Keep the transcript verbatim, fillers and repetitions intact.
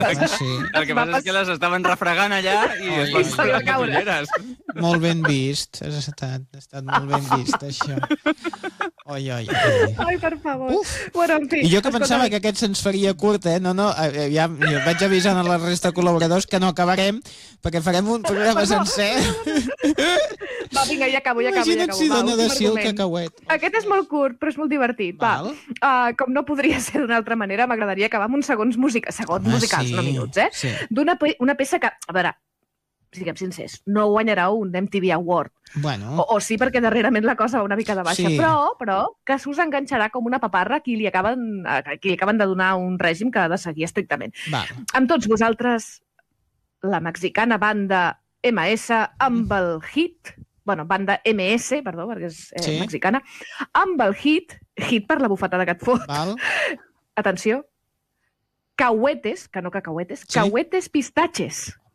Ah, sí. El que passa és que les estaven refregant allà i Oi, es van oi, posar oi. les ulleres. Molt ben vist, has estat, ha estat molt ben vist, això. Oi, oi, oi. Ai, per favor. Uf. Bueno, en fi, I jo que escolta, pensava que aquest se'ns faria curt, eh? No, no, eh, ja, jo vaig avisant a la resta de col·laboradors que no acabarem, perquè farem un programa Perdó. sencer. Va, vinga, ja acabo, ja acabo. Ja Imagina't acabo. si Va, dona últim de si el argument. cacauet. Aquest és molt curt, però és molt divertit. Va. Val. Uh, com no podria ser d'una altra manera, m'agradaria acabar amb uns segons, musica... segons Home, musicals, sí, no minuts, eh? sí. D'una pe una peça que, a veure, siguem sincers, no guanyarà un M T V Award. Bueno, O, o sí, perquè darrerament la cosa va una mica de baixa, Sí. però, però que s'us enganxarà com una paparra a qui li acaben, a qui li acaben de donar un règim que ha de seguir estrictament. va. Amb tots vosaltres, la mexicana banda M S amb el hit, bueno, banda M S, perdó, perquè és eh, Sí. mexicana, amb el hit, hit per la bufetada que et fot, Val. atenció, Cahuetes, que no cacahuetes, Sí. Cahuetes Pistaches.